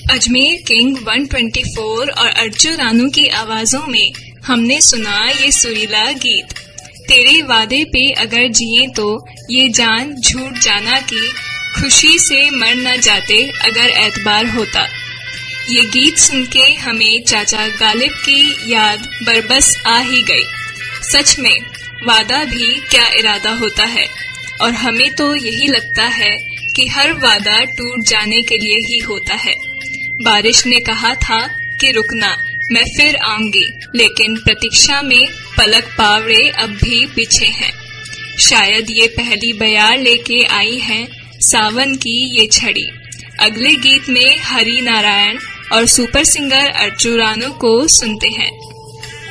Ajmer king 124 और अर्जू रानू की आवाजों में हमने सुना ये सुरीला गीत। तेरे वादे पे अगर जिए तो ये जान झूठ जाना की, खुशी से मर न जाते अगर एतबार होता। ये गीत सुन के हमें चाचा गालिब की याद बरबस आ ही गई। सच में वादा भी क्या इरादा होता है, और हमें तो यही लगता है कि हर वादा टूट जाने के लिए ही होता है। बारिश ने कहा था कि रुकना, मैं फिर आऊंगी, लेकिन प्रतीक्षा में पलक पावड़े अब भी पीछे हैं। शायद ये पहली बयार लेके आई है सावन की ये छड़ी। अगले गीत में हरि नारायण और सुपर सिंगर अर्जू रानू को सुनते हैं।